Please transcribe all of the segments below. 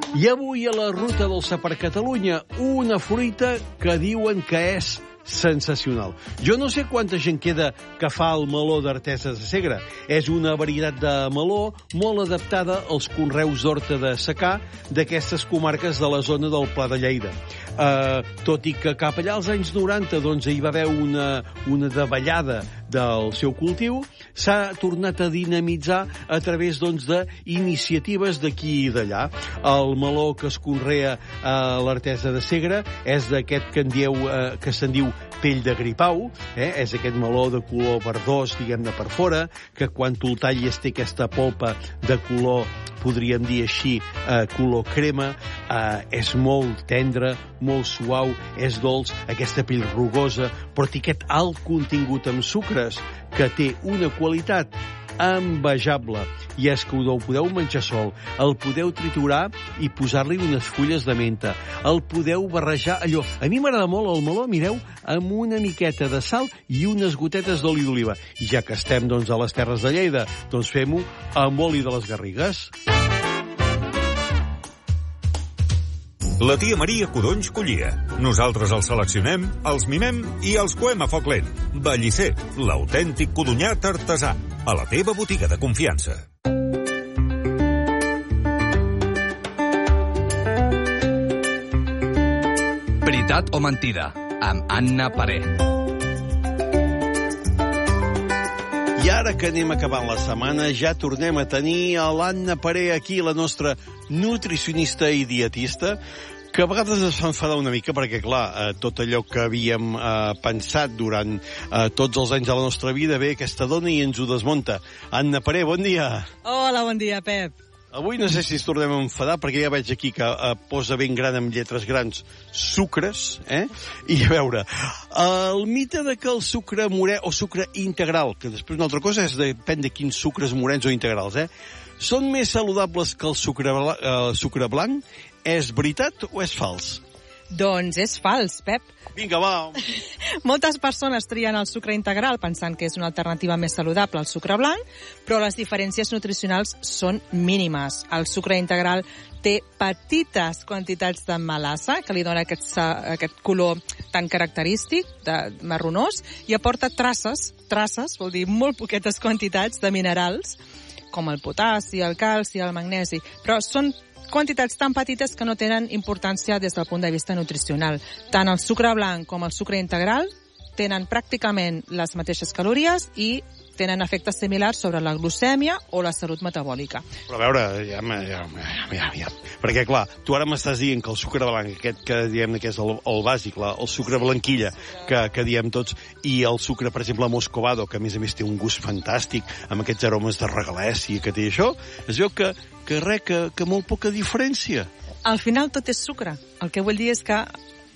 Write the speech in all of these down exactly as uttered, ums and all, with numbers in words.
I avui a la Ruta Dolça per Catalunya, una fruita que diuen que és sensacional. Jo no sé quanta gent queda que fa el meló d'Artesa de Segre. És una varietat de meló molt adaptada als conreus d'horta de secà d'aquestes comarques de la zona del Pla de Lleida. Uh, tot i que cap allà als anys noranta doncs, hi va haver una, una davallada del seu cultiu, s'ha tornat a dinamitzar a través doncs, d'iniciatives d'aquí i d'allà. El meló que es conrea a l'Artesa de Segre és d'aquest que, en dieu, eh, que se'n diu pell de gripau, eh? És aquest meló de color verdós, diguem-ne, per fora, que quan tu el talles té aquesta polpa de color, podríem dir així, eh, color crema, eh, és molt tendre, molt suau, és dolç, aquesta pell rugosa, però té aquest alt contingut amb sucres que té una qualitat envejable. I és que ho podeu menjar sol, el podeu triturar i posar-li unes fulles de menta, el podeu barrejar allò. A mi m'agrada molt el meló, mireu, amb una miqueta de sal i unes gotetes d'oli d'oliva. I ja que estem doncs, a les Terres de Lleida, doncs fem-ho amb oli de les Garrigues. La tia Maria Codonys collia. Nosaltres els seleccionem, els mimem i els coem a foc lent. Bellicer, l'autèntic codonyat artesà. A la teva botiga de confiança. Veritat o mentida, amb Anna Paré. I ara que anem acabant la setmana, ja tornem a tenir a l'Anna Paré aquí, la nostra nutricionista i dietista, que a vegades es fa enfadar una mica perquè, clar, eh, tot allò que havíem eh, pensat durant eh, tots els anys de la nostra vida, ve aquesta dona i ens ho desmunta. Anna Paré, bon dia. Hola, bon dia, Pep. Avui no sé si ens tornem a enfadar, perquè ja veig aquí que eh, posa ben gran amb lletres grans sucres, eh? I a veure, el mite de que el sucre morè o sucre integral, que després una altra cosa és depèn de quins sucres morens o integrals, eh? Són més saludables que el sucre, bla, eh, sucre blanc? És veritat o és fals? Doncs és fals, Pep. Vinga, va. Moltes persones trien el sucre integral pensant que és una alternativa més saludable al sucre blanc, però les diferències nutricionals són mínimes. El sucre integral té petites quantitats de melassa, que li dona aquest, aquest color tan característic, de marronós, i aporta traces, traces, vol dir molt poquetes quantitats de minerals, com el potassi, el calci, el magnesi, però són quantitats tan petites que no tenen importància des del punt de vista nutricional. Tant el sucre blanc com el sucre integral tenen pràcticament les mateixes calories i tenen efectes similars sobre la glucèmia o la salut metabòlica. Però a veure, ja, ja, ja, ja, ja. Perquè clar, tu ara m'estàs dient que el sucre blanc, aquest que diem que és el, el bàsic, la, el sucre blanquilla, que, que diem tots, i el sucre, per exemple, moscovado, que a més a més té un gust fantàstic, amb aquests aromes de regalèssia que té això, es veu que, que res, que, que molt poca diferència. Al final tot és sucre. El que vull dir és que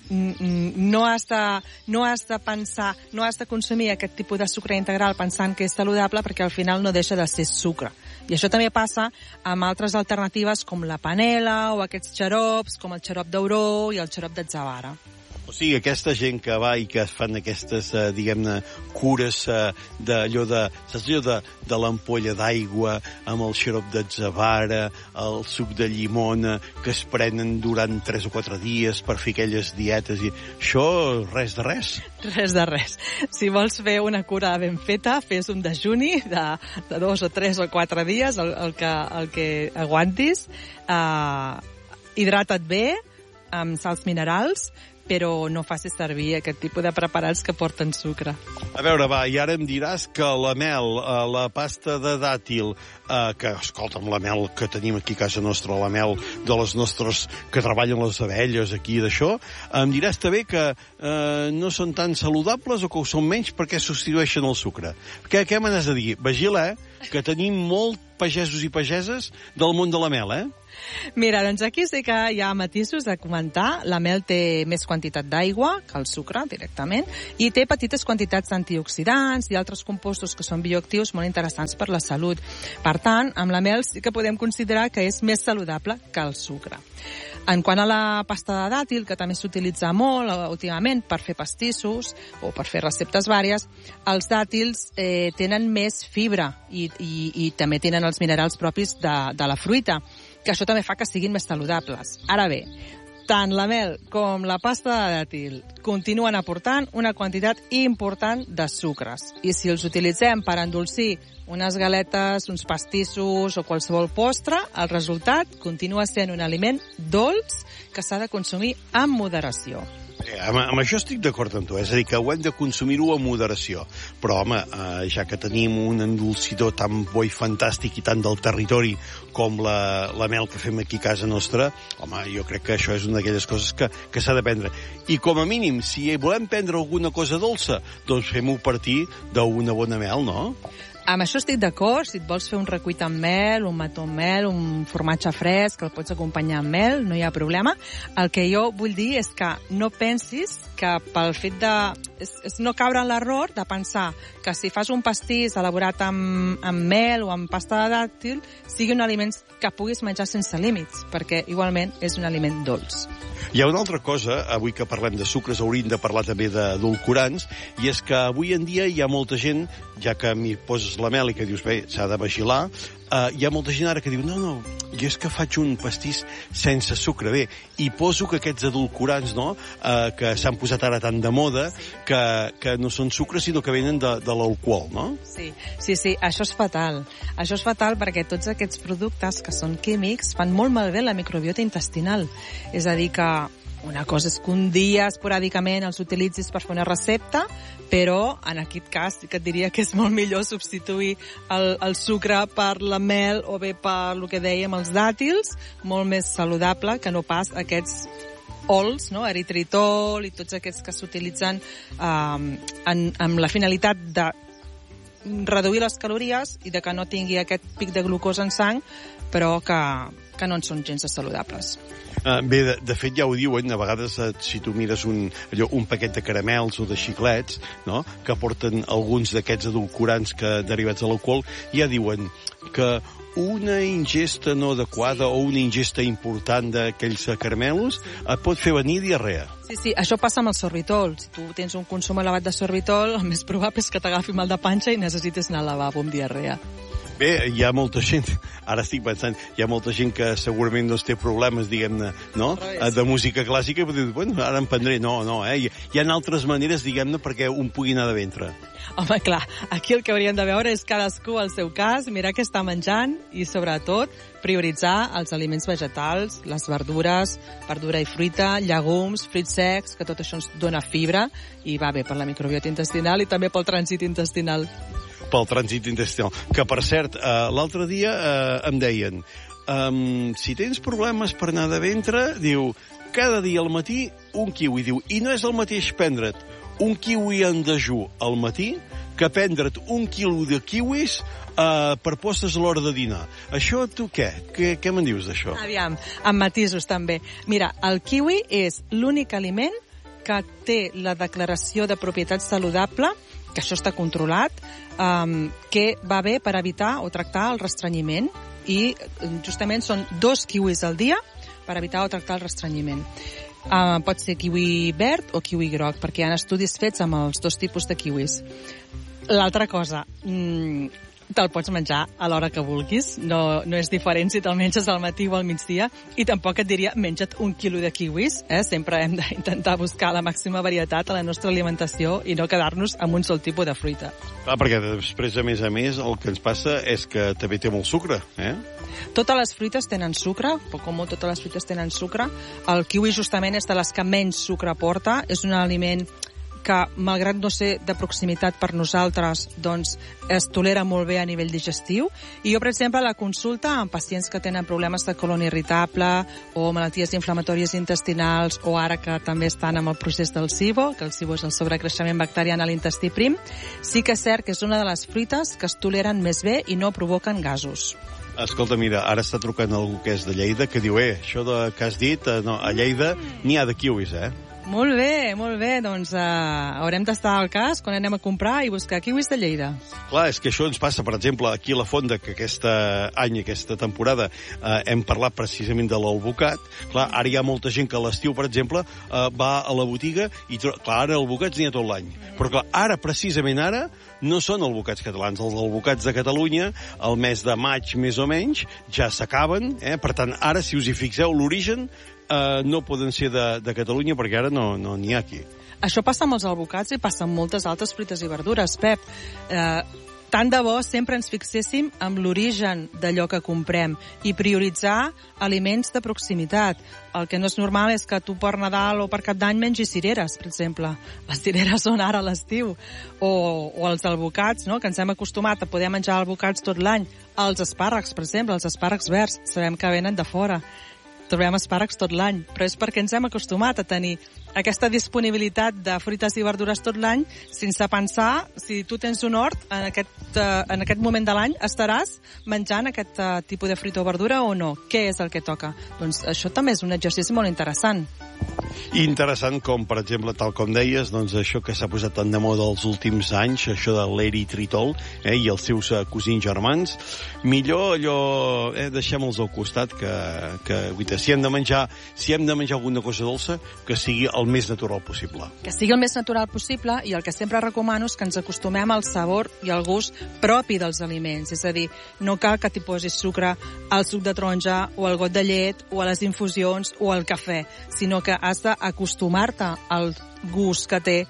no has de, no has de pensar, no has de consumir aquest tipus de sucre integral pensant que és saludable, perquè al final no deixa de ser sucre. I això també passa amb altres alternatives com la panela o aquests xarops, com el xarop d'auró i el xarop d'atzavara. O sigui, aquesta gent que va i que es fan aquestes, eh, diguem-ne, cures eh, d'allò de, saps allò de, de l'ampolla d'aigua amb el xarop d'atzavara, el suc de llimona, que es prenen durant tres o quatre dies per fer aquelles dietes i això, res de res. Res de res. Si vols fer una cura ben feta, fes un dejuni de, de dos o tres o quatre dies, el, el, que, el que aguantis, eh, hidrata't bé, amb sals minerals, però no facis servir aquest tipus de preparats que porten sucre. A veure, va, i ara em diràs que la mel, la pasta de dàtil, eh, que, escolta'm, la mel que tenim aquí a casa nostra, la mel de les nostres que treballen les abelles aquí d'això, em diràs també que eh, no són tan saludables o que ho són menys perquè substitueixen el sucre. Què, què me n'has de dir? Vigila, eh, que tenim molt pagesos i pageses del món de la mel, eh? Mira, doncs aquí sí que hi ha matisos a comentar. La mel té més quantitat d'aigua que el sucre, directament, i té petites quantitats d'antioxidants i altres compostos que són bioactius molt interessants per la salut. Per tant, amb la mel sí que podem considerar que és més saludable que el sucre. En quant a la pasta de dàtil, que també s'utilitza molt últimament per fer pastissos o per fer receptes vàries, els dàtils eh, tenen més fibra i, i, i també tenen els minerals propis de, de la fruita. que això també fa que siguin més saludables. Ara bé, tant la mel com la pasta de dàtil continuen aportant una quantitat important de sucres. I si els utilitzem per endolcir unes galetes, uns pastissos o qualsevol postre, el resultat continua sent un aliment dolç que s'ha de consumir amb moderació. Eh, amb, amb això estic d'acord amb tu, és a dir, que ho hem de consumir-ho amb moderació. Però, home, eh, ja que tenim un endolcidor tan bo i fantàstic i tant del territori com la, la mel que fem aquí a casa nostra, home, jo crec que això és una d'aquelles coses que, que s'ha de prendre. I com a mínim, si volem prendre alguna cosa dolça, doncs fem-ho a partir d'una bona mel, no? Amb això estic d'acord. Si et vols fer un recuit amb mel, un mató amb mel, un formatge fresc, que el pots acompanyar amb mel, no hi ha problema. El que jo vull dir és que no pensis que pel fet de... És, és no caure en l'error de pensar que si fas un pastís elaborat amb, amb mel o amb pasta de dàtil sigui un aliment que puguis menjar sense límits, perquè igualment és un aliment dolç. Hi ha una altra cosa, avui que parlem de sucres, hauríem de parlar també d'edulcorants, i és que avui en dia hi ha molta gent, ja que m'hi poses la mel i que dius, bé, s'ha de vigilar, uh, hi ha molta gent ara que diu, no, no, jo és que faig un pastís sense sucre. Bé, i poso que aquests edulcorants, no?, uh, que s'han posat ara tan de moda, que, que no són sucres, sinó que venen de, de l'alcohol, no? Sí, sí, sí, això és fatal. Això és fatal perquè tots aquests productes que són químics fan molt malbé la microbiota intestinal. És a dir, que una cosa és que un dia esporàdicament els utilitzis per fer una recepta, però en aquest cas que et diria que és molt millor substituir el, el sucre per la mel o bé per el que dèiem els dàtils, molt més saludable que no pas aquests ols, no? Eritritol i tots aquests que s'utilitzen eh, amb la finalitat de reduir les calories i de que no tingui aquest pic de glucosa en sang, però que, que no en són gens saludables. Uh, bé, de, de fet ja ho diuen, a vegades uh, si tu mires un, allò, un paquet de caramels o de xiclets, no?, que porten alguns d'aquests edulcorants que derivats de l'alcohol, ja diuen que una ingesta no adequada o una ingesta important d'aquells caramelos et pot fer venir diarrea. Sí, sí, això passa amb el sorbitol. Si tu tens un consum elevat de sorbitol, el més probable és que t'agafi mal de panxa i necessites anar al lavabo amb diarrea. Bé, hi ha molta gent, ara estic pensant, hi ha molta gent que segurament no té problemes, diguem-ne, no?, de música clàssica, i pot dir, bueno, ara em prendré. No, no, eh? Hi, hi ha altres maneres, diguem-ne, perquè un pugui anar de ventre. Home, clar, aquí el que hauríem de veure és cadascú al seu cas, mirar què està menjant i, sobretot, prioritzar els aliments vegetals, les verdures, verdura i fruita, llegums, fruits secs, que tot això ens dona fibra i va bé per la microbiota intestinal i també pel trànsit intestinal. Pel trànsit intestinal. Que, per cert, eh, l'altre dia eh, em deien, um, si tens problemes per anar de ventre, diu, cada dia al matí un kiwi. Diu, i no és el mateix prendre't un kiwi en dejú al matí que prendre't un quilo de kiwis uh, per postres a l'hora de dinar. Això tu què? Què, què me'n dius d'això? Aviam, amb matisos també. Mira, el kiwi és l'únic aliment que té la declaració de propietat saludable, que això està controlat, um, que va bé per evitar o tractar el restrenyiment, i justament són dos kiwis al dia per evitar o tractar el restrenyiment. Uh, pot ser kiwi verd o kiwi groc, perquè hi ha estudis fets amb els dos tipus de kiwis. L'altra cosa, mmm, te'l pots menjar a l'hora que vulguis, no, no és diferent si te'l menges al matí o al migdia, i tampoc et diria menja't un quilo de kiwis, eh? Sempre hem d'intentar buscar la màxima varietat a la nostra alimentació i no quedar-nos amb un sol tipus de fruita. Ah, perquè després, a més a més, el que ens passa és que també té molt sucre, eh? Totes les fruites tenen sucre, o com totes les fruites tenen sucre. El kiwi justament és de les que menys sucre porta, és un aliment que, malgrat no ser de proximitat per nosaltres, doncs es tolera molt bé a nivell digestiu. I jo, per exemple, la consulta amb pacients que tenen problemes de colon irritable o malalties inflamatòries intestinals, o ara que també estan amb el procés del SIBO, que el SIBO és el sobrecreixement bacterià a l'intestí prim, sí que és cert que és una de les fruites que es toleren més bé i no provoquen gasos. Escolta, mira, ara està trucant algú que és de Lleida, que diu, eh, això de, que has dit, eh, no, a Lleida n'hi ha de kiwis, eh? Molt bé, molt bé. Doncs uh, haurem d'estar al cas quan anem a comprar i buscar kiwis de Lleida. Clar, és que això ens passa, per exemple, aquí a la Fonda, que aquest any, aquesta temporada, eh, hem parlat precisament de l'alvocat. Clar, ara hi ha molta gent que a l'estiu, per exemple, eh, va a la botiga i, clar, ara albocats n'hi ha tot l'any. Però, clar, ara, precisament ara, no són albocats catalans. Els albocats de Catalunya, el mes de maig més o menys, ja s'acaben. Eh? Per tant, ara, si us hi fixeu, l'origen eh, no poden ser de, de Catalunya perquè ara no n'hi no ha aquí. Això passa amb els albocats i passa amb moltes altres fruites i verdures, Pep. Eh, tant de bo sempre ens fixéssim amb l'origen d'allò que comprem i prioritzar aliments de proximitat. El que no és normal és que tu per Nadal o per Cap d'Any mengis cireres, per exemple. Les cireres són ara a l'estiu. O, o els albocats, no? Que ens hem acostumat a poder menjar albocats tot l'any. Els espàrrecs, per exemple, els espàrrecs verds, sabem que venen de fora. Trobem espàrrecs tot l'any, però és perquè ens hem acostumat a tenir aquesta disponibilitat de fruites i verdures tot l'any sense pensar si tu tens un hort en aquest, uh, en aquest moment de l'any estaràs menjant aquest uh, tipus de fruita o verdura o no. Què és el que toca? Doncs això també és un exercici molt interessant. I interessant com, per exemple, tal com deies, doncs això que s'ha posat tan de moda els últims anys, això de l'eritritol eh, i els seus uh, cosins germans, millor allò, eh, deixem-los al costat, que, que guita, si hem de menjar, si hem de menjar alguna cosa dolça, que sigui el més natural possible. Que sigui el més natural possible, i el que sempre recomano és que ens acostumem al sabor i al gust propi dels aliments. És a dir, no cal que t'hi posis sucre al suc de taronja o al got de llet o a les infusions o al cafè, sinó que has d'acostumar-te al gust que té.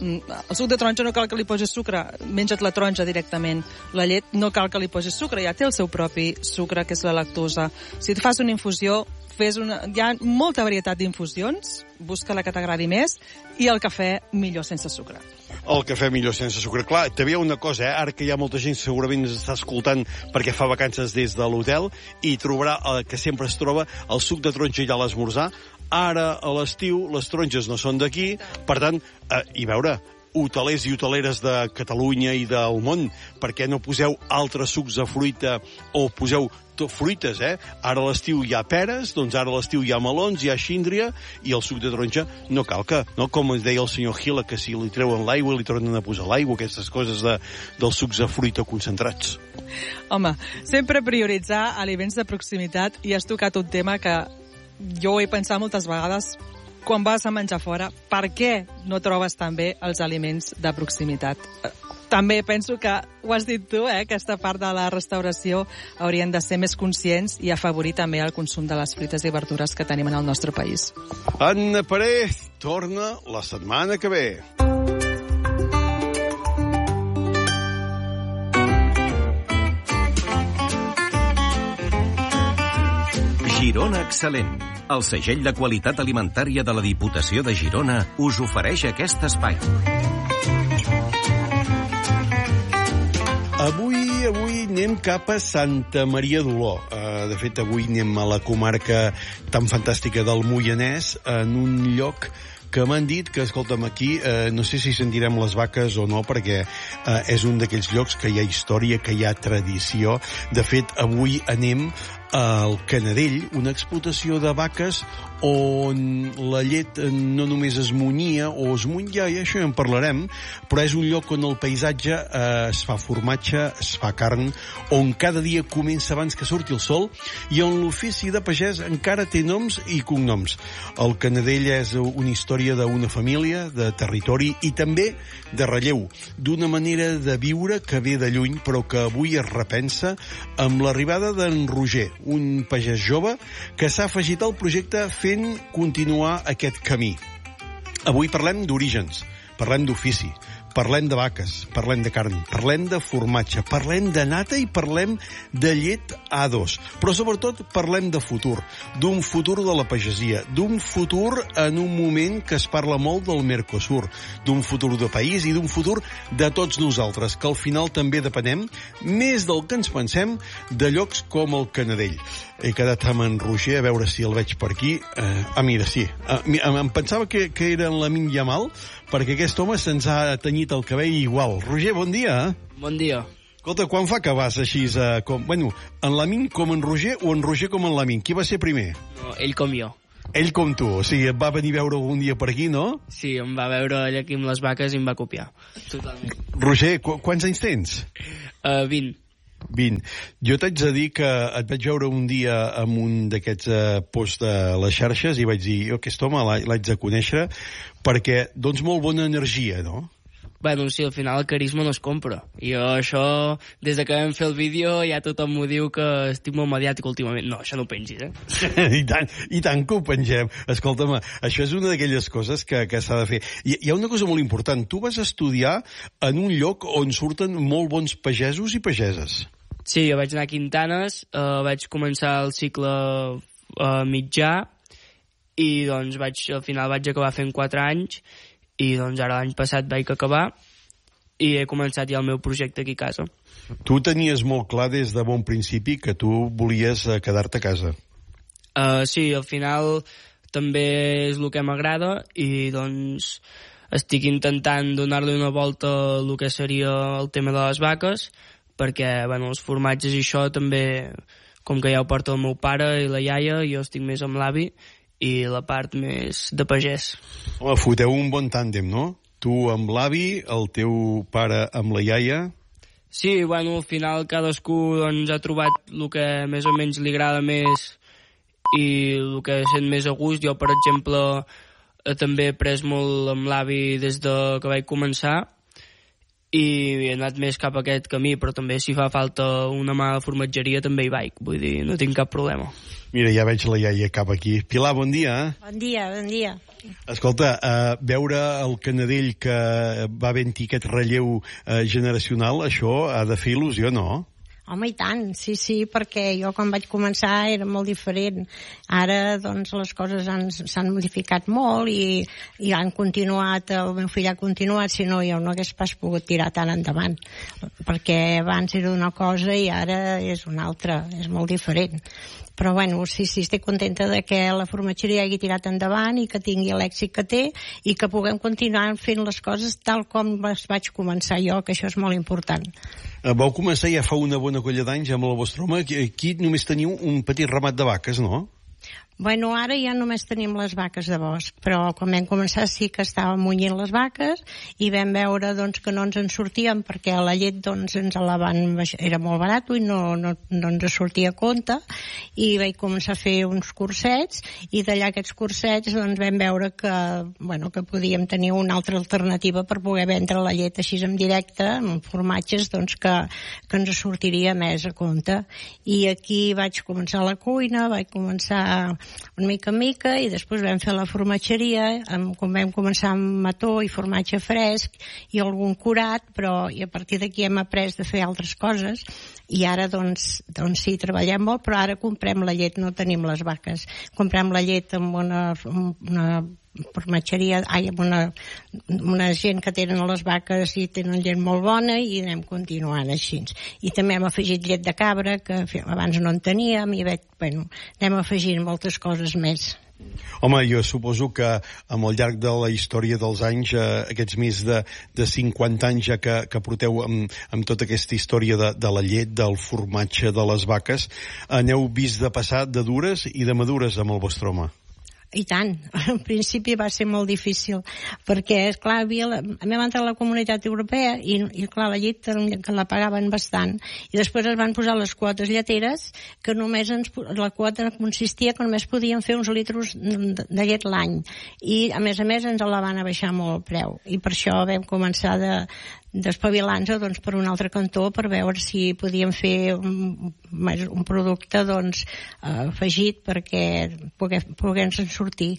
El suc de taronja no cal que li posis sucre, menja't la taronja directament. La llet no cal que li posis sucre, ja té el seu propi sucre, que és la lactosa. Si et fas una infusió, fes una... hi ha molta varietat d'infusions, busca la que t'agradi més, i el cafè millor sense sucre. El cafè millor sense sucre. Clar, també hi ha una cosa, eh? Ara que hi ha molta gent segurament ens està escoltant perquè fa vacances des de l'hotel i trobarà eh, que sempre es troba el suc de taronja allà a l'esmorzar. Ara, a l'estiu, les taronges no són d'aquí, per tant, eh, i veure, hotelers i hoteleres de Catalunya i del món, per què no poseu altres sucs de fruita o poseu fruites, eh? Ara a l'estiu hi ha peres, doncs ara a l'estiu hi ha melons, hi ha xíndria, i el suc de taronja no cal que, no? Com ens deia el senyor Gila, que si li treuen l'aigua li tornen a posar l'aigua, aquestes coses de, dels sucs de fruita concentrats. Home, sempre prioritzar aliments de proximitat, i has tocat un tema que jo he pensat moltes vegades quan vas a menjar fora, per què no trobes també els aliments de proximitat? També penso que, ho has dit tu, eh, aquesta part de la restauració haurien de ser més conscients i afavorir també el consum de les fruites i verdures que tenim en el nostre país. Anna Paré torna la setmana que ve. Girona Excel·lent. El segell de qualitat alimentària de la Diputació de Girona us ofereix aquest espai. Avui, avui anem cap a Santa Maria d'Oló. Uh, de fet, avui anem a la comarca tan fantàstica del Moianès, en un lloc que m'han dit que, escolta'm, aquí eh, no sé si sentirem les vaques o no, perquè eh, és un d'aquells llocs que hi ha història, que hi ha tradició. De fet, avui anem al Canadell, una explotació de vaques on la llet no només es munyia o es muny, ja, i això ja en parlarem, però és un lloc on el paisatge eh, es fa formatge, es fa carn, on cada dia comença abans que surti el sol i on l'ofici de pagès encara té noms i cognoms. El Canadell és una història d'una família, de territori i també de relleu, d'una manera de viure que ve de lluny però que avui es repensa amb l'arribada d'en Roger, un pagès jove que s'ha afegit al projecte fent continuar aquest camí. Avui parlem d'orígens, parlem d'ofici, parlem de vaques, parlem de carn, parlem de formatge, parlem de nata i parlem de llet A dos. Però sobretot parlem de futur, d'un futur de la pagesia, d'un futur en un moment que es parla molt del Mercosur, d'un futur de país i d'un futur de tots nosaltres, que al final també depenem, més del que ens pensem, de llocs com el Canadell. He quedat amb en Roger, a veure si el veig per aquí. Eh, ah, mira, sí. Eh, em pensava que, que era en l'Amin Yamal, perquè aquest home se'ns ha tenyit el cabell igual. Roger, bon dia. Bon dia. Escolta, quan fa que vas així, eh, com, bueno, en l'Amin com en Roger o en Roger com en l'Amin? Qui va ser primer? No, ell com jo. Ell com tu, o sigui, et va venir a veure algun dia per aquí, no? Sí, em va veure allà aquí amb les vaques i em va copiar. Totalment. Roger, qu quants anys tens? Uh, vint. vint. Jo t'haig de dir que et vaig veure un dia amb un d'aquests eh, posts de les xarxes i vaig dir, jo aquest home l'haig de conèixer perquè, doncs, molt bona energia, no? Bueno, sí, al final el carisma no es compra. I jo això, des de que vam fer el vídeo, ja tothom m'ho diu que estic molt mediàtic últimament. No, això no ho pengis, eh? I tant, i tant que ho pengem. Escolta'm, això és una d'aquelles coses que, que s'ha de fer. Hi, hi ha una cosa molt important. Tu vas estudiar en un lloc on surten molt bons pagesos i pageses. Sí, jo vaig anar a Quintanes, eh, vaig començar el cicle eh, mitjà i doncs vaig, al final vaig acabar fent quatre anys i doncs ara l'any passat vaig acabar i he començat ja el meu projecte aquí a casa. Tu tenies molt clar des de bon principi que tu volies quedar-te a casa. Uh, sí, al final també és el que m'agrada i doncs estic intentant donar-li una volta al que seria el tema de les vaques perquè bueno, els formatges i això també, com que ja ho porta el meu pare i la iaia, jo estic més amb l'avi i la part més de pagès. Home, foteu un bon tàndem, no? Tu amb l'avi, el teu pare amb la iaia... Sí, bueno, al final cadascú doncs, ha trobat el que més o menys li agrada més i el que sent més a gust. Jo, per exemple, eh, també he pres molt amb l'avi des de que vaig començar i he anat més cap a aquest camí, però també si fa falta una mà de formatgeria també hi vaig, vull dir, no tinc cap problema. Mira, ja veig la iaia cap aquí. Pilar, bon dia. Bon dia, bon dia. Escolta, uh, veure el Canadell que va havent-hi aquest relleu uh, generacional, això ha de fer il·lusió, no? Home, i tant, sí, sí, perquè jo quan vaig començar era molt diferent. Ara, doncs, les coses s'han modificat molt i, i han continuat, el meu fill ha continuat, si no jo no hagués pas pogut tirar tant endavant, perquè abans era una cosa i ara és una altra, és molt diferent. Però, bueno, sí, sí, estic contenta de que la formatgeria hagi tirat endavant i que tingui l'èxit que té i que puguem continuar fent les coses tal com les vaig començar jo, que això és molt important. Vau començar ja fa una bona colla d'anys amb el vostre home. Aquí només teniu un petit ramat de vaques, no? Bueno, ara ja només tenim les vaques de bosc, però quan vam començar sí que estàvem munyint les vaques i vam veure doncs, que no ens en sortíem perquè la llet doncs, ens la van baixar, era molt barat i no, no, no ens sortia a compte i vaig començar a fer uns cursets i d'allà aquests cursets doncs, vam veure que, bueno, que podíem tenir una altra alternativa per poder vendre la llet així en directe, amb formatges doncs, que, que ens sortiria més a compte. I aquí vaig començar la cuina, vaig començar una mica en mica i després vam fer la formatgeria, amb, com vam començar amb mató i formatge fresc i algun curat, però i a partir d'aquí hem après de fer altres coses i ara doncs, doncs sí, treballem molt, però ara comprem la llet, no tenim les vaques, comprem la llet amb una, una formatgeria, ai, amb una, una gent que tenen les vaques i tenen llet molt bona i anem continuant així. I també hem afegit llet de cabra, que abans no en teníem, i veig, bueno, anem afegint moltes coses més. Home, jo suposo que amb el llarg de la història dels anys, eh, aquests més de, de cinquanta anys ja que, que porteu amb, amb tota aquesta història de, de la llet, del formatge, de les vaques, aneu vist de passar de dures i de madures amb el vostre home. I tant, al principi va ser molt difícil, perquè, esclar, havia la, vam entrar a la Comunitat Europea i, i clar, la llet que la pagaven bastant, i després es van posar les quotes lleteres, que només ens, la quota consistia que només podíem fer uns litres de, de llet l'any, i a més a més ens la van abaixar molt el preu, i per això vam començar de d'espavilar-nos doncs, per un altre cantó per veure si podíem fer un, un producte doncs, afegit perquè pogués sortir.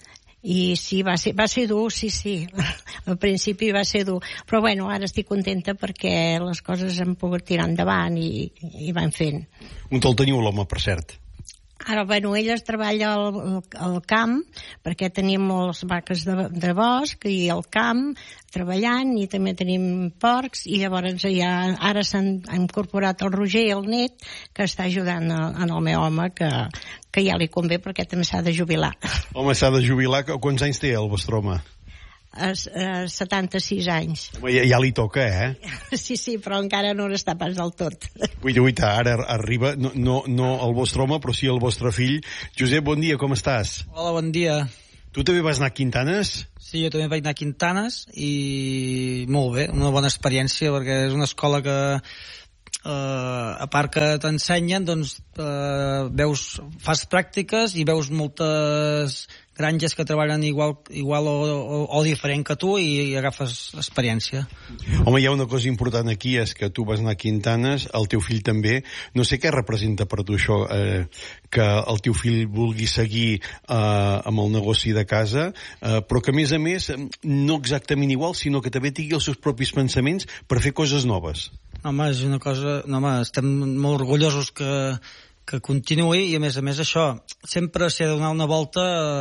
I sí, va ser, va ser dur, sí, sí. Al principi va ser dur. Però bueno, ara estic contenta perquè les coses han pogut tirar endavant i, i van fent. On te'l teniu, l'home, per cert? Ara, bueno, ell es treballa al, al camp, perquè tenim moltes vaques de, de bosc i al camp treballant, i també tenim porcs, i llavors ja, ara s'han incorporat el Roger, el net, que està ajudant a, a el meu home, que, que ja li convé perquè també s'ha de jubilar. Home, s'ha de jubilar. Quants anys té el vostre home? A, a setanta-sis anys. Ja, ja li toca, eh? Sí, sí, però encara no n'està pas del tot. Uita, uita, ara arriba, no, no, no el vostre home, però sí el vostre fill. Josep, bon dia, com estàs? Hola, bon dia. Tu també vas anar a Quintanes? Sí, jo també vaig anar a Quintanes i molt bé, una bona experiència, perquè és una escola que eh, a part que t'ensenyen, doncs eh, veus, fas pràctiques i veus moltes granges que treballen igual, igual o, o, o diferent que tu i, i agafes experiència. Home, hi ha una cosa important aquí, és que tu vas anar a Quintanes, el teu fill també. No sé què representa per tu això, eh, que el teu fill vulgui seguir eh, amb el negoci de casa, eh, però que a més a més, no exactament igual, sinó que també tingui els seus propis pensaments per fer coses noves. Home, és una cosa... No, home, estem molt orgullosos que que continuï, i a més a més això sempre s'ha de donar una volta,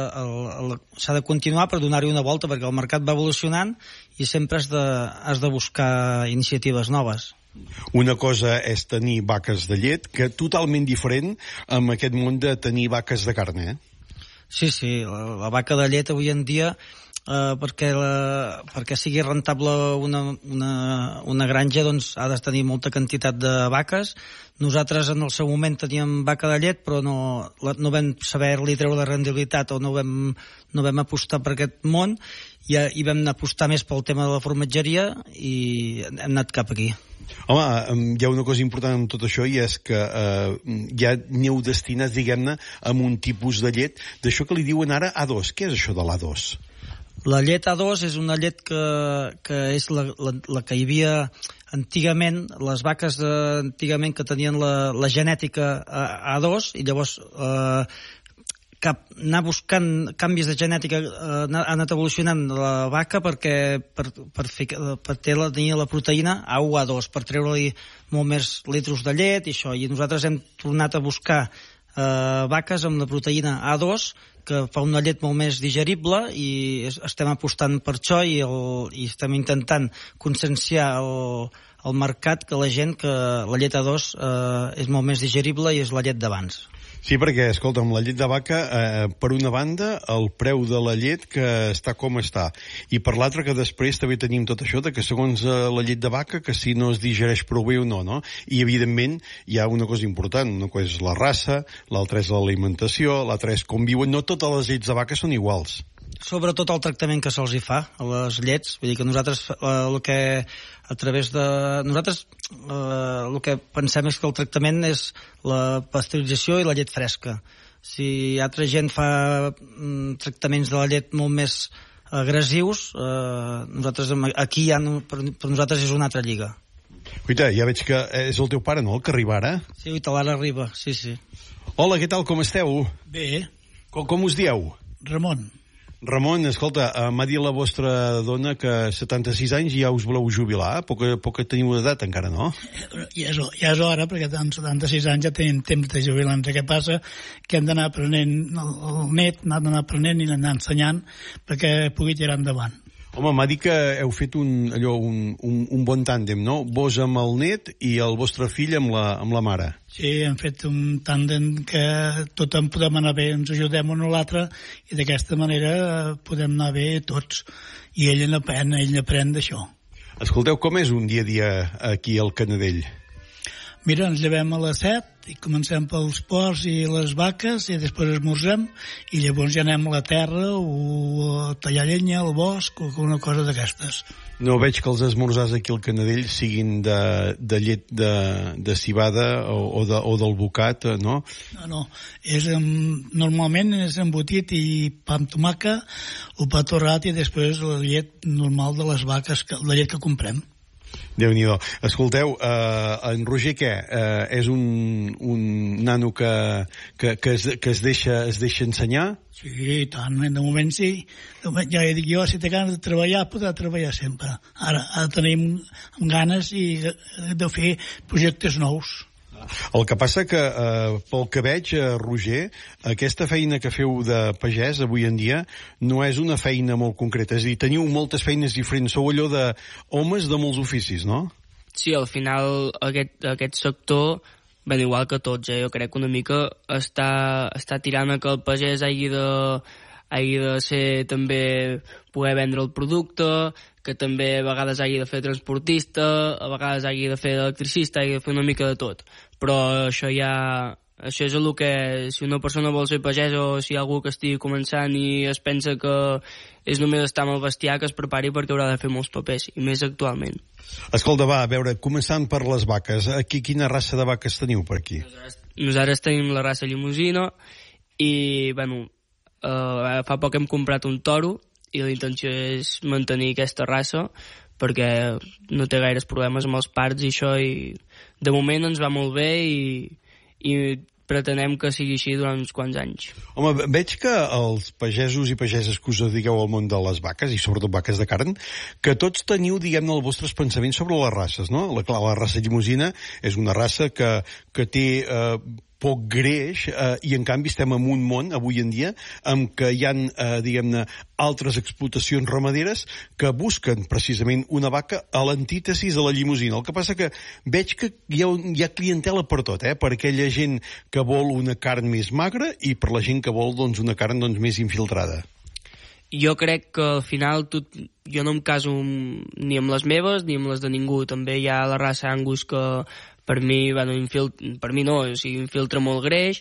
s'ha de continuar per donar-hi una volta, perquè el mercat va evolucionant i sempre has de, has de buscar iniciatives noves. Una cosa és tenir vaques de llet, que totalment diferent amb aquest món de tenir vaques de carn, eh? Sí, sí, la, la vaca de llet avui en dia, eh, perquè, la, perquè sigui rentable una, una, una granja, doncs ha de tenir molta quantitat de vaques. Nosaltres en el seu moment teníem vaca de llet, però no, no vam saber-li treure la rendibilitat o no vam, no vam apostar per aquest món, i, i vam apostar més pel tema de la formatgeria i hem anat cap aquí. Home, hi ha una cosa important amb tot això, i és que eh, ja aneu destinats, diguem-ne, a un tipus de llet d'això que li diuen ara A dos. Què és això de l'A dos? La llet A dos és una llet que, que és la, la, la que hi havia antigament, les vaques de, antigament que tenien la, la genètica A dos, i llavors eh, cap, anar buscant canvis de genètica, eh, ha anat evolucionant la vaca perquè per, per, fer, per tenir la proteïna A u A dos, per treure-li molt més litros de llet i això, i nosaltres hem tornat a buscar eh, vaques amb la proteïna A dos, que fa una llet molt més digerible, i estem apostant per això, i, el, i estem intentant conscienciar el, el mercat, que la gent, que la llet A dos eh, és molt més digerible i és la llet d'abans. Sí, perquè, escolta, amb la llet de vaca, eh, per una banda, el preu de la llet que està com està, i per l'altra que després també tenim tot això de que segons eh, la llet de vaca, que si no es digereix prou bé o no, no? I evidentment hi ha una cosa important, una cosa és la raça, l'altra és l'alimentació, l'altra és com viuen. No totes les llets de vaca són iguals. Sobretot el tractament que se'ls hi fa a les llets, vull dir que nosaltres eh, el que a través de... Nosaltres eh, el que pensem és que el tractament és la pasteurització i la llet fresca. Si altra gent fa mm, tractaments de la llet molt més agressius, eh, nosaltres aquí ja no, per, per nosaltres és una altra lliga. Guaita, ja veig que és el teu pare, no?, el que arriba ara? Sí, Guaita, l'ara arriba, sí, sí. Hola, què tal, com esteu? Bé. Com, com us dieu? Ramon. Ramon, escolta, eh, m'ha dit la vostra dona que setanta-sis anys ja us voleu jubilar, poca, poca teniu edat encara, no? Ja és, ja és hora, perquè amb setanta-sis anys ja tenim temps de jubilar-nos. Què passa? Que hem d'anar aprenent, el, el net n'ha d'anar aprenent i l'anar ensenyant perquè pugui tirar endavant. Home, m'ha dit que heu fet un, allò, un, un, un bon tàndem, no? Vos amb el net i el vostre fill amb la, amb la mare. Sí, hem fet un tàndem que tothom podem anar bé, ens ajudem un o l'altre, i d'aquesta manera podem anar bé tots. I ell n'aprèn, ell n'aprèn d'això. Escolteu, com és un dia a dia aquí al Canadell? Mira, ens llevem a les set i comencem pels porcs i les vaques i després esmorzem i llavors ja anem a la terra o a tallar llenya al bosc o alguna cosa d'aquestes. No veig que els esmorzars aquí al Canadell siguin de, de llet de, de cibada o, o, de, o del bocat, no? No, no. És, normalment és embotit i pa amb tomaca o pa torrat i després la llet normal de les vaques, la llet que comprem. Déu-n'hi-do. Escolteu, eh, en Roger què? Eh, és un, un nano que, que, que, es, que es, deixa, es deixa ensenyar? Sí, i tant. De moment sí. De moment, ja dic jo, si té ganes de treballar, podrà treballar sempre. Ara, ara tenim ganes i de fer projectes nous. El que passa que, eh, pel que veig, eh, Roger, aquesta feina que feu de pagès avui en dia no és una feina molt concreta. És a dir, teniu moltes feines diferents. Sou allò de homes de molts oficis, no? Sí, al final aquest, aquest sector, ben igual que tots, eh, jo crec que una mica està, està tirant a que el pagès hagi de, hagi de ser també poder vendre el producte, que també a vegades hagi de fer transportista, a vegades hagi de fer electricista, hagi de fer una mica de tot. Però això ja, això és el que, si una persona vol ser pagès o si hi ha algú que estigui començant i es pensa que és només estar amb el bestiar, que es prepari perquè haurà de fer molts papers, i més actualment. Escolta, va, a veure, començant per les vaques, aquí quina raça de vaques teniu per aquí? Nosaltres, nosaltres tenim la raça llimusina i, bueno, eh, fa poc hem comprat un toro i la intenció és mantenir aquesta raça perquè no té gaires problemes amb els parts i això, i de moment ens va molt bé i i pretenem que sigui així durant uns quants anys. Home, veig que els pagesos i pageses que us dediqueu al món de les vaques, i sobretot vaques de carn, que tots teniu, diguem-ne, els vostres pensaments sobre les races, no? La, clar, la raça llimusina és una raça que, que té eh, poc greix, eh, i en canvi estem en un món, avui en dia, en què hi ha, eh, diguem-ne, altres explotacions ramaderes que busquen precisament una vaca a l'antítesis de la llimusina. El que passa que veig que hi ha, hi ha clientela per tot, eh? Per aquella gent que vol una carn més magra i per la gent que vol, doncs, una carn, doncs, més infiltrada. Jo crec que al final tot, jo no em caso ni amb les meves ni amb les de ningú. També hi ha la raça Angus que per mi, bueno, infilt... per mi no, o sigui, infiltra molt greix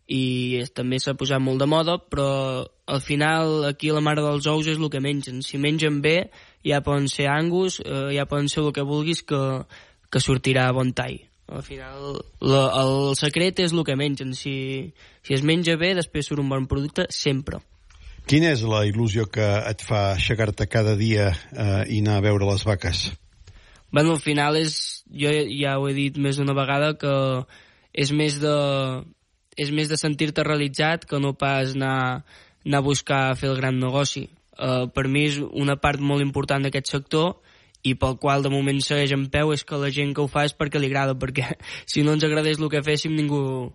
i també s'ha posat molt de moda, però al final aquí la mare dels ous és el que mengen. Si mengen bé, ja poden ser Angus, eh, ja poden ser el que vulguis, que, que sortirà a bon tall. Al final la, el secret és el que mengen. Si, si es menja bé, després surt un bon producte sempre. Quina és la il·lusió que et fa aixecar-te cada dia eh, i anar a veure les vaques? Bueno, al final és, jo ja ho he dit més d'una vegada, que és més de, és més de sentir-te realitzat que no pas anar, anar a buscar fer el gran negoci. Uh, per mi és una part molt important d'aquest sector i pel qual de moment segueix en peu és que la gent que ho fa és perquè li agrada, perquè si no ens agradés el que féssim ningú...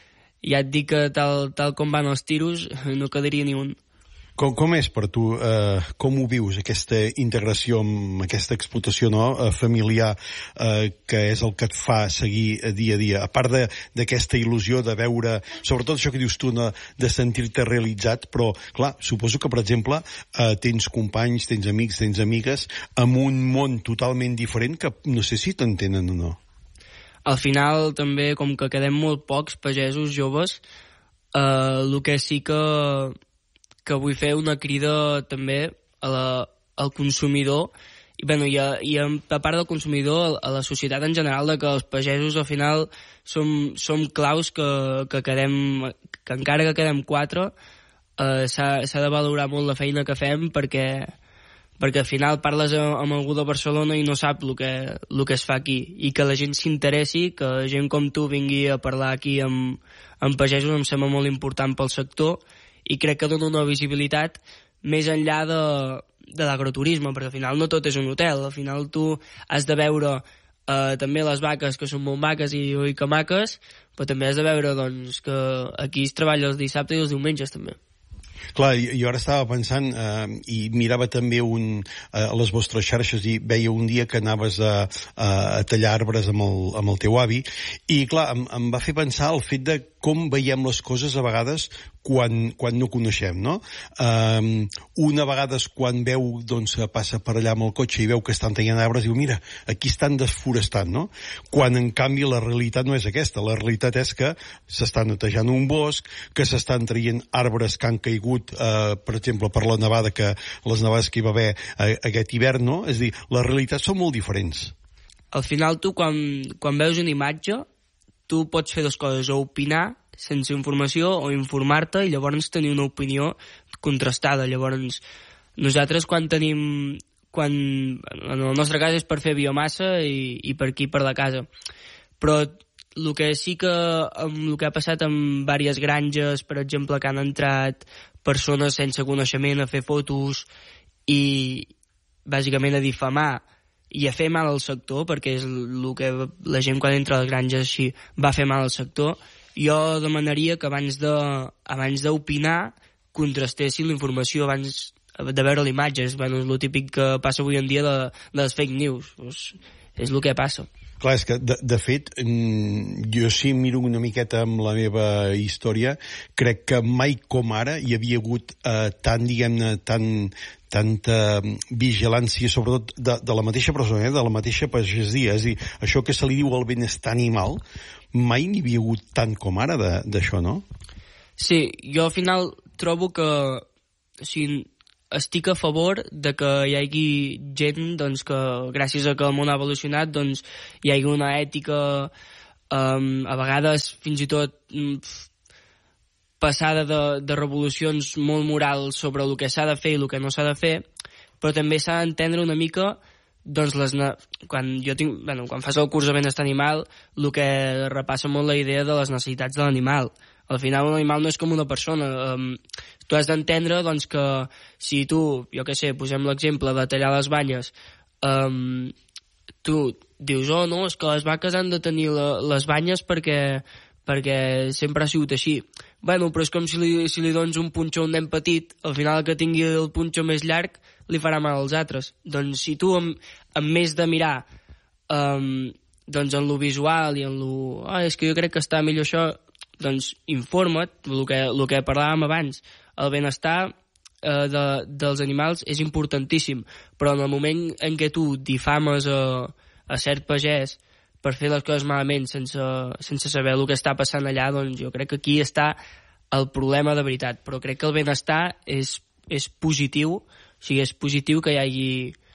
Ja et dic que tal, tal com van els tiros no quedaria ni un. Com, com és per tu, eh, com ho vius, aquesta integració amb aquesta explotació, no, eh, familiar, eh, que és el que et fa seguir dia a dia? A part d'aquesta il·lusió de veure, sobretot això que dius tu, no, de sentir-te realitzat, però, clar, suposo que, per exemple, eh, tens companys, tens amics, tens amigues, amb un món totalment diferent que no sé si t'entenen o no. Al final, també, com que quedem molt pocs pagesos joves, eh, el que sí que... que vull fer una crida també a la, al consumidor i, bueno, i, a, i a, a part del consumidor a la societat en general, de que els pagesos al final som, som claus que, que quedem, que encara que quedem quatre eh, s'ha, s'ha de valorar molt la feina que fem perquè, perquè al final parles amb algú de Barcelona i no sap el que, el que es fa aquí, i que la gent s'interessi, que gent com tu vingui a parlar aquí amb, amb pagesos em sembla molt important pel sector i crec que dona una visibilitat més enllà de, de l'agroturisme, perquè al final no tot és un hotel, al final tu has de veure eh, també les vaques, que són molt maques i, i que maques, però també has de veure doncs, que aquí es treballa els dissabtes i els diumenges també. Clar, jo ara estava pensant eh, i mirava també un, eh, les vostres xarxes i veia un dia que anaves a, a tallar arbres amb el, amb el teu avi i clar, em, em va fer pensar el fet de com veiem les coses a vegades quan, quan no coneixem, no? Um, una vegada quan veu, doncs, passa per allà amb el cotxe i veu que estan tallant arbres, diu, mira, aquí estan desforestant, no? Quan, en canvi, la realitat no és aquesta. La realitat és que s'està netejant un bosc, que s'estan traient arbres que han caigut, eh, per exemple, per la nevada, que les nevades que hi va haver eh, aquest hivern, no? És a dir, les realitats són molt diferents. Al final, tu, quan, quan veus una imatge, tu pots fer dues coses, o opinar sense informació o informar-te i llavors tenir una opinió contrastada. Llavors, nosaltres quan tenim... quan en el nostre cas és per fer biomassa i, i per aquí, per la casa. Però el que sí que... el que ha passat amb diverses granges, per exemple, que han entrat persones sense coneixement a fer fotos i, bàsicament, a difamar i a fer mal al sector, perquè és el que la gent quan entra a les granges així va fer mal al sector, jo demanaria que abans de abans d'opinar contrastessin la informació abans de veure l'imatge. Bueno, és el típic que passa avui en dia de, de les fake news. Pues és el que passa. Clar, és que, de, de fet, jo sí miro una miqueta amb la meva història, crec que mai com ara hi havia hagut eh, tant, diguem-ne, tant, tanta vigilància, sobretot de, de la mateixa persona, eh? de la mateixa pagesia. És a dir, això que se li diu el benestar animal, mai n'hi havia hagut tant com ara d'això, no? Sí, jo al final trobo que o sigui, estic a favor de que hi hagi gent doncs, que gràcies a que el món ha evolucionat doncs, hi hagi una ètica um, a vegades fins i tot um, passada de, de revolucions molt morals sobre el que s'ha de fer i el que no s'ha de fer, però també s'ha d'entendre una mica doncs les quan jo tinc, bueno, quan fas el curs de benestar animal, el que repassa molt la idea de les necessitats de l'animal. Al final un animal no és com una persona. Um, tu has d'entendre doncs, que si tu, jo què sé, posem l'exemple de tallar les banyes, um, tu dius, oh, no, és que les vaques han de tenir la, les banyes perquè, perquè sempre ha sigut així. Bueno, però és com si li, si li dones un punxó a un nen petit, al final que tingui el punxó més llarg li farà mal als altres. Doncs si tu, amb, amb més de mirar um, doncs en lo visual i en lo... Ah, és que jo crec que està millor això, doncs informa't, el que, el que parlàvem abans. El benestar eh, de, dels animals és importantíssim, però en el moment en què tu difames a, a cert pagès per fer les coses malament sense, sense saber el que està passant allà, doncs jo crec que aquí està el problema de veritat. Però crec que el benestar és, és positiu, o sigui, és positiu que hi hagi,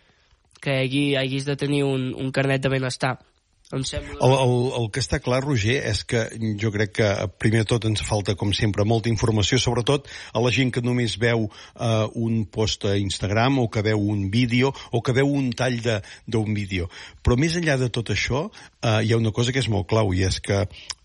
que hi hagi, hagis de tenir un, un carnet de benestar. Em sembla... El, el, el que està clar, Roger, és que jo crec que primer de tot ens falta, com sempre, molta informació, sobretot a la gent que només veu uh, un post a Instagram o que veu un vídeo o que veu un tall d'un vídeo. Però més enllà de tot això, uh, hi ha una cosa que és molt clau, i és que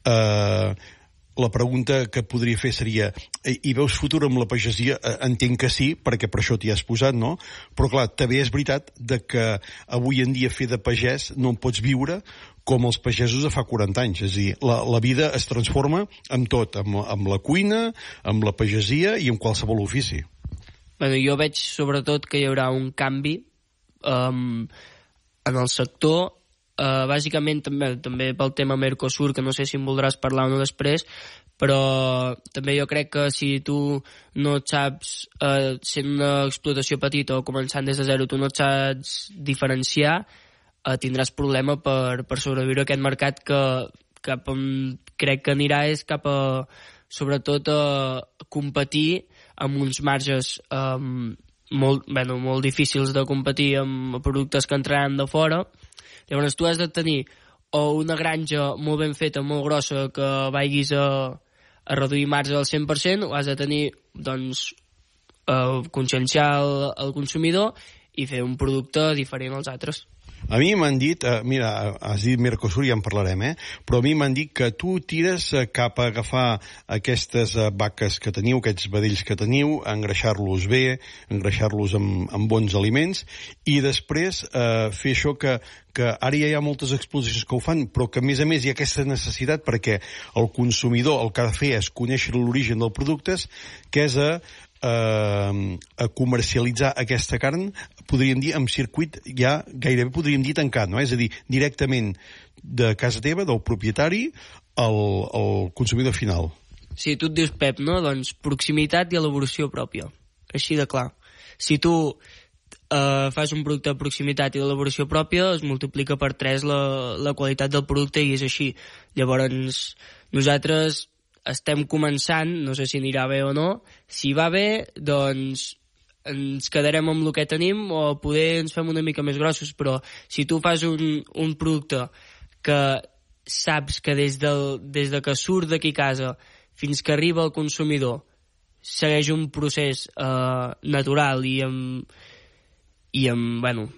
uh, la pregunta que podria fer seria, hi veus futur amb la pagesia? Entenc que sí, perquè per això t'hi has posat, no? Però clar, també és veritat de que avui en dia fer de pagès no en pots viure com els pagesos de fa quaranta anys. És a dir, la, la vida es transforma amb tot, amb, amb la cuina, amb la pagesia i amb qualsevol ofici. Bueno, jo veig sobretot que hi haurà un canvi um, en el sector, uh, bàsicament també, també pel tema Mercosur, que no sé si en voldràs parlar o no després, però també jo crec que si tu no et saps, uh, sent una explotació petita o començant des de zero, tu no et saps diferenciar, Uh, tindràs problema per, per sobreviure a aquest mercat que cap on crec que anirà és cap a, sobretot, a competir amb uns marges um, molt, bueno, molt difícils de competir amb productes que entraran de fora. Llavors tu has de tenir o una granja molt ben feta, molt grossa, que vagis a, a reduir marges al cent per cent, o has de tenir, doncs, uh, conscienciar el, el consumidor i fer un producte diferent als altres. A mi m'han dit, eh, mira, has dit Mercosur, ja en parlarem, eh? Però a mi m'han dit que tu tires eh, cap a agafar aquestes eh, vaques que teniu, aquests vedells que teniu, engreixar-los bé, engreixar-los amb, amb bons aliments, i després eh, fer això que, que ara ja hi ha moltes explotacions que ho fan, però que a més a més hi ha aquesta necessitat perquè el consumidor el que ha de fer és conèixer l'origen dels productes, que és a Uh, a comercialitzar aquesta carn, podríem dir, amb circuit ja gairebé podríem dir tancat, no? És a dir, directament de casa teva, del propietari, al, al consumidor final. Sí, tu et dius Pep, no? Doncs proximitat i elaboració pròpia. Així de clar. Si tu uh, fas un producte de proximitat i d'elaboració pròpia, es multiplica per tres la, la qualitat del producte i és així. Llavors, nosaltres estem començant, no sé si anirà bé o no. Si va bé, doncs ens quedarem amb el que tenim o poder ens fem una mica més grossos, però si tu fas un, un producte que saps que des, del, des de que surt d'aquí casa fins que arriba al consumidor segueix un procés eh, natural i amb, i amb, bueno,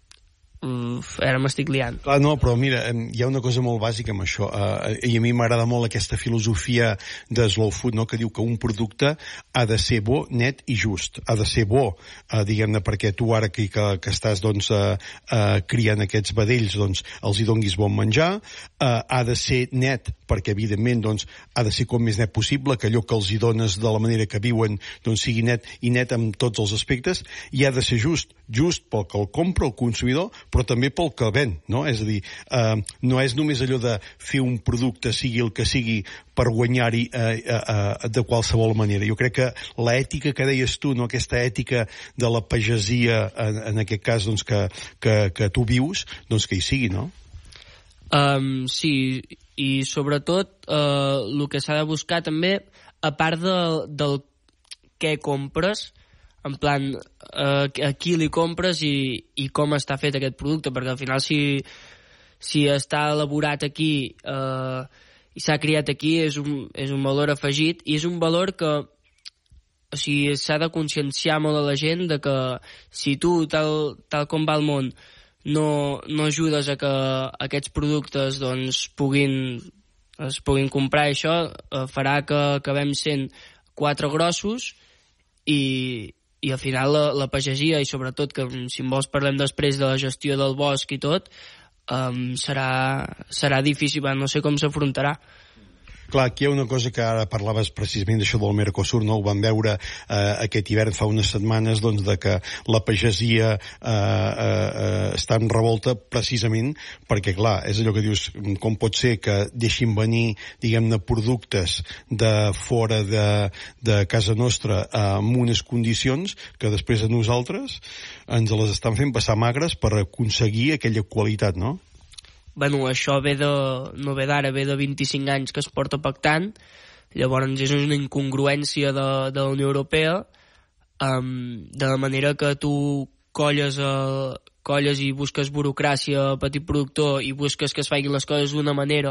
Uf, ara m'estic liant. Clar, no, però mira, hi ha una cosa molt bàsica amb això, uh, i a mi m'agrada molt aquesta filosofia de slow food, no?, que diu que un producte ha de ser bo, net i just. Ha de ser bo, uh, diguem-ne, perquè tu ara que, que, que estàs doncs, uh, uh, criant aquests vedells, doncs, els hi donguis bon menjar, uh, ha de ser net, perquè evidentment doncs, ha de ser com més net possible, que allò que els hi dones de la manera que viuen doncs, sigui net i net amb tots els aspectes, i ha de ser just, just pel que el compra el consumidor, però també pel que ven, no? És a dir, eh, no és només allò de fer un producte, sigui el que sigui, per guanyar-hi eh, eh, de qualsevol manera. Jo crec que l'ètica que deies tu, no? Aquesta ètica de la pagesia, en, en aquest cas, doncs, que, que, que tu vius, doncs que hi sigui, no? Um, sí, i sobretot uh, el que s'ha de buscar també, a part de, del què compres, en plan, uh, a qui li compres i, i com està fet aquest producte, perquè al final si, si està elaborat aquí uh, i s'ha criat aquí és un, és un valor afegit, i és un valor que, o sigui, s'ha de conscienciar molt a la gent de que si tu, tal, tal com va el món, no, no ajudes a que aquests productes doncs, puguin, es puguin comprar, això eh, farà que acabem sent quatre grossos i, i al final la, la pagesia, i sobretot que si en vols parlem després de la gestió del bosc i tot, um, serà, serà difícil, no sé com s'afrontarà. Clar, aquí hi ha una cosa que ara parlaves precisament d'això del Mercosur, no? Ho vam veure eh, aquest hivern fa unes setmanes, doncs, de que la pagesia eh, eh, està en revolta precisament perquè, clar, és allò que dius, com pot ser que deixin venir, diguem-ne, productes de fora de, de casa nostra eh, amb unes condicions que després a nosaltres ens les estan fent passar magres per aconseguir aquella qualitat, no? Bueno, això ve de, no ve d'ara, ve de vint-i-cinc anys que es porta pactant, llavors és una incongruència de, de la Unió Europea, um, de la manera que tu colles, uh, colles i busques burocràcia a petit productor i busques que es facin les coses d'una manera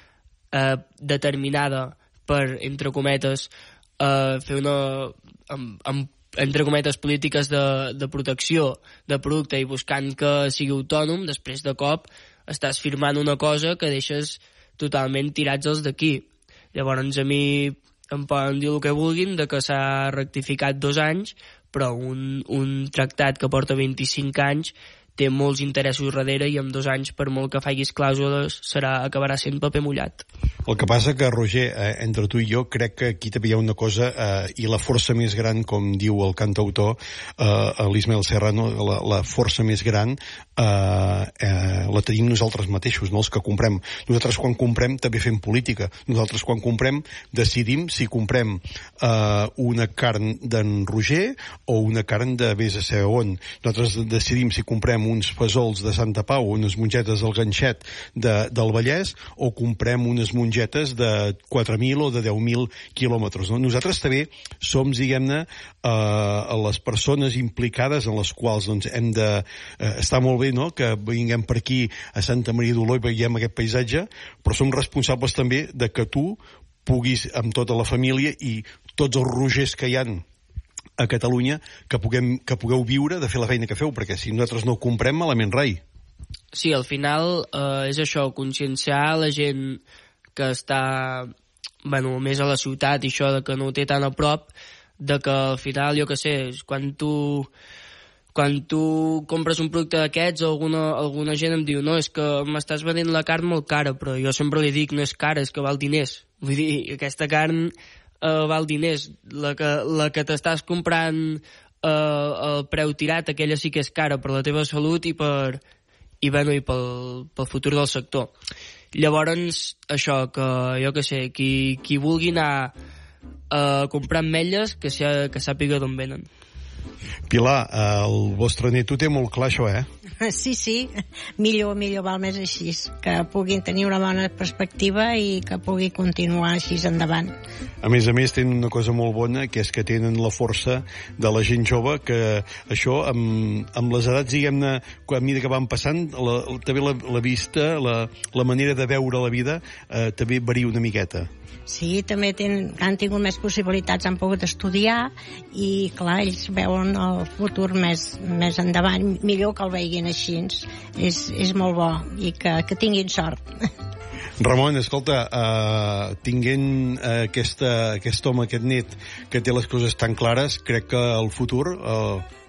uh, determinada per, entre cometes, uh, fer una... amb, amb entre cometes, polítiques de, de protecció de producte i buscant que sigui autònom, després de cop estàs firmant una cosa que deixes totalment tirats els d'aquí. Llavors a mi em poden dir el que vulguin de que s'ha rectificat dos anys, però un, un tractat que porta vint-i-cinc anys té molts interessos darrere i en dos anys, per molt que facis clàusules, serà, acabarà sent paper mullat. El que passa que, Roger, eh, entre tu i jo, crec que aquí també hi ha una cosa, eh, i la força més gran, com diu el cantautor, eh, l'Ismael Serrano, la, la força més gran eh, eh, la tenim nosaltres mateixos, no els que comprem. Nosaltres quan comprem també fem política. Nosaltres quan comprem decidim si comprem eh, una carn d'en Roger o una carn de vés a saber on. Nosaltres decidim si comprem uns fesols de Santa Pau o unes mongetes del Ganxet de, del Vallès o comprem unes mongetes de quatre mil o de deu mil quilòmetres. No? Nosaltres també som, diguem-ne, eh, les persones implicades en les quals doncs, hem de... Eh, està molt bé, no?, que vinguem per aquí a Santa Maria d'Oló i veiem aquest paisatge, però som responsables també de que tu puguis, amb tota la família i tots els Rogers que hi han a Catalunya, que, puguem, que pugueu viure de fer la feina que feu, perquè si nosaltres no ho comprem, malament rai. Sí, al final eh, és això, conscienciar la gent que està, bueno, més a la ciutat i això de que no ho té tan a prop, de que al final, jo què sé, quan tu quan tu compres un producte d'aquests, alguna, alguna gent em diu no, és que m'estàs venent la carn molt cara, però jo sempre li dic no és cara, és que val diners. Vull dir, aquesta carn Uh, val diners, la que, la que t'estàs comprant uh, el preu tirat, aquella sí que és cara per la teva salut i, per, i, bueno, i pel, pel futur del sector. Llavors, això, que jo que sé, qui, qui vulgui anar a comprar ametlles, que, sea, que sàpiga d'on venen. Pilar, el vostre net ho té molt clar, això, eh? Sí, sí, millor, millor val més així, que puguin tenir una bona perspectiva i que pugui continuar així endavant. A més a més, tenen una cosa molt bona, que és que tenen la força de la gent jove, que això, amb, amb les edats, diguem-ne, a mesura que van passant, la, també la, la vista, la, la manera de veure la vida, eh, també varia una miqueta. Sí, també ten, han tingut més possibilitats, han pogut estudiar i, clar, ells veuen el futur més, més endavant, millor que el veiguin així. És, és molt bo i que, que tinguin sort. Ramon, escolta, uh, tinguent uh, aquesta, aquest home, aquest net, que té les coses tan clares, crec que el futur uh,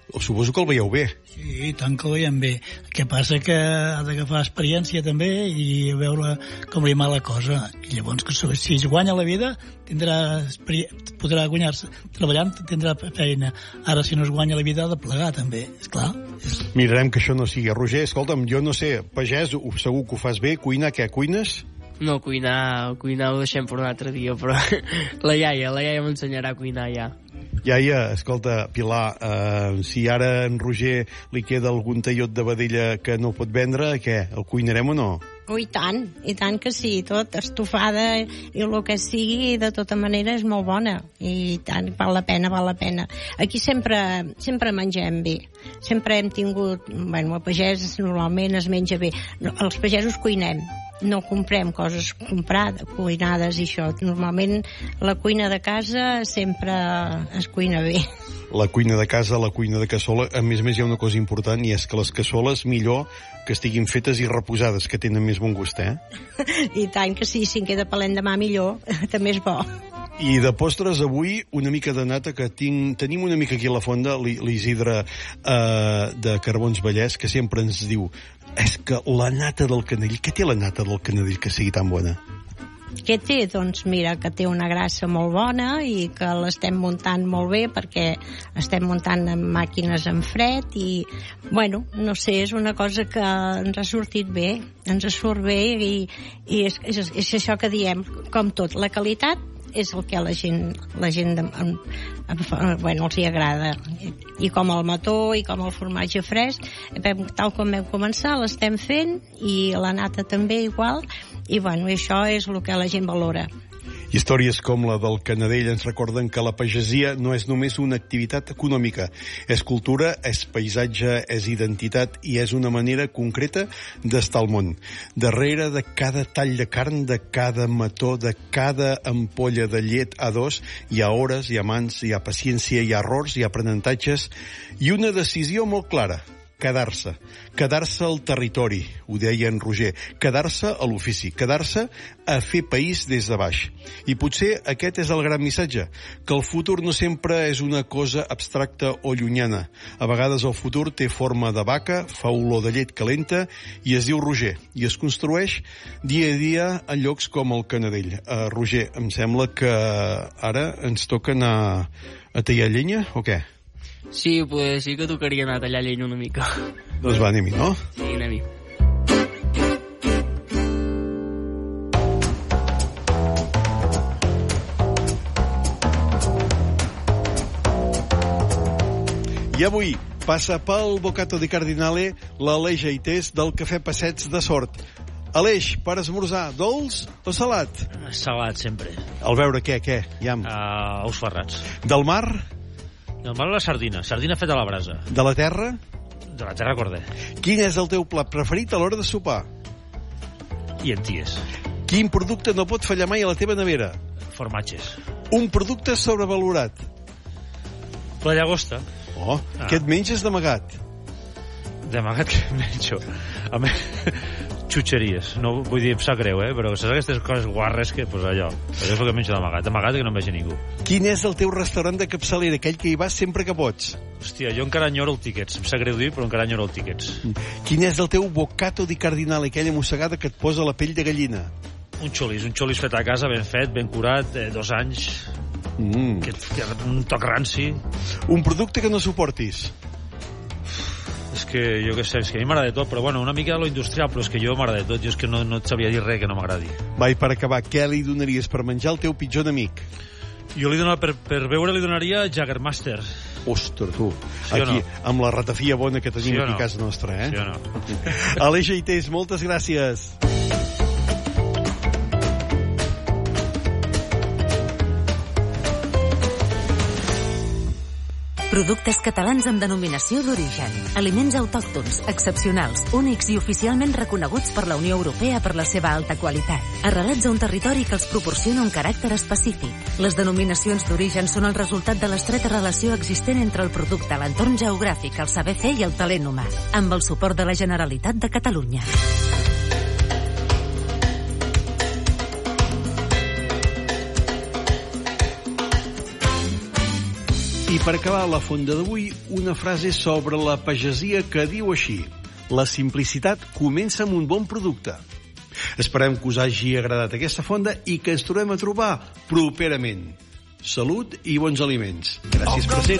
suposo que el veieu bé. Sí, tant que ho veiem bé. El que passa que ha d'agafar experiència també i veure com li va la cosa. I llavors, que si es guanya la vida, tindrà podrà guanyar-se treballant, tindrà feina. Ara, si no es guanya la vida, ha de plegar també, esclar. És... Mirarem que això no sigui. Roger, escolta'm, jo no sé, pagès, segur que ho fas bé. Cuinar, què? Cuines? No, cuinar, cuinar ho deixem per un altre dia, però la iaia, la iaia m'ensenyarà a cuinar ja. Iaia, escolta, Pilar, eh, si ara en Roger li queda algun tallot de vedella que no pot vendre, què, el cuinarem o no? Oh, i tant, i tant que sí, tot, estofada i el que sigui, de tota manera és molt bona, i tant, val la pena, val la pena. Aquí sempre, sempre mengem bé, sempre hem tingut, bueno, a pagès normalment es menja bé, els pagesos cuinem, no comprem coses comprades, cuinades i això. Normalment la cuina de casa sempre es cuina bé. La cuina de casa, la cuina de cassola, a més a més hi ha una cosa important, i és que les cassoles millor que estiguin fetes i reposades, que tenen més bon gust, eh? I tant que sí, si en queda per l'endemà millor, també és bo. I de postres avui una mica de nata, que tinc, tenim una mica aquí a la fonda, l'Isidre eh, de Carbons Vallès, que sempre ens diu, és que la nata del Canadell, què té la nata del Canadell que sigui tan bona? Què té? Doncs mira, que té una grassa molt bona i que l'estem muntant molt bé perquè estem muntant amb màquines en fred i, bueno, no sé, és una cosa que ens ha sortit bé, ens surt bé i, i és, és, és això que diem, com tot, la qualitat és el que a la gent, la gent de, en, en, bueno, els hi agrada. I, I com el mató i com el formatge fresc, tal com vam començar, l'estem fent, i la nata també igual, i bueno, això és el que la gent valora. Històries com la del Canadell ens recorden que la pagesia no és només una activitat econòmica. És cultura, és paisatge, és identitat i és una manera concreta d'estar al món. Darrere de cada tall de carn, de cada mató, de cada ampolla de llet A dos, hi ha hores, hi ha mans, hi ha paciència, hi ha errors, hi ha aprenentatges i una decisió molt clara. Quedar-se. Quedar-se al territori, ho deia en Roger. Quedar-se a l'ofici. Quedar-se a fer país des de baix. I potser aquest és el gran missatge, que el futur no sempre és una cosa abstracta o llunyana. A vegades el futur té forma de vaca, fa olor de llet calenta i es diu Roger. I es construeix dia a dia en llocs com el Canadell. Uh, Roger, em sembla que ara ens toca anar a tallar llenya, o què? Sí, pues sí que tocaria anar a tallar llenya una mica. Doncs va, anem-hi, no? Sí, anem-hi. I avui passa pel Bocato di Cardinale l'Aleix Aités del Cafè Passets de Sort. Aleix, per esmorzar, dolç o salat? Salat, sempre. Al veure què, què? Iam. Uh, ous ferrats. Del mar? Del mar la sardina, sardina feta a la brasa. De la terra? De la terra corder. Quin és el teu plat preferit a l'hora de sopar? Llenties. Quin producte no pot fallar mai a la teva nevera? Formatges. Un producte sobrevalorat? La llagosta. Oh, ah. Què et menges d'amagat? D'amagat que menjo? A més, xutxeries. No vull dir, em sap greu, eh? Però saps aquestes coses guarres que, pues allò, allò és el que menjo d'amagat. D'amagat que no em vegi ningú. Quin és el teu restaurant de capçalera, aquell que hi vas sempre que pots? Hòstia, jo encara enyoro el tiquets. Em sap greu dir, però encara enyoro el tiquets. Quin és el teu bocato di cardinale, aquella mossegada que et posa la pell de gallina? Un xolis, un xolis fet a casa, ben fet, ben curat, eh, dos anys, mm. que, que, un toc ranci. Un producte que no suportis? És que jo què sé, és que a mi m'agrada tot, però bueno, una mica de lo industrial, però és que jo m'agrada tot, jo és que no, no et sabia dir res que no m'agradi. Va, i per acabar, què li donaries per menjar al teu pitjor enemic? Jo li donaria, per, per beure li donaria Jägermeister. Ostres, tu, sí aquí, no? Amb la ratafia bona que tenim sí aquí no? a casa nostra, eh? Sí o no? Aleix Aités, moltes gràcies. Productes catalans amb denominació d'origen. Aliments autòctons, excepcionals, únics i oficialment reconeguts per la Unió Europea per la seva alta qualitat. Arrelats a un territori que els proporciona un caràcter específic. Les denominacions d'origen són el resultat de l'estreta relació existent entre el producte, l'entorn geogràfic, el saber fer i el talent humà. Amb el suport de la Generalitat de Catalunya. I per acabar la fonda d'avui, una frase sobre la pagesia que diu així: la simplicitat comença amb un bon producte. Esperem que us hagi agradat aquesta fonda i que ens tornem a trobar properament. Salut i bons aliments. Gràcies per ser